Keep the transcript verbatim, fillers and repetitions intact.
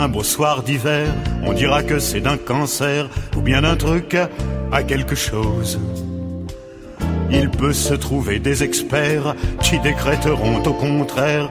Un beau soir d'hiver, on dira que c'est d'un cancer ou bien d'un truc à quelque chose. Il peut se trouver des experts qui décréteront au contraire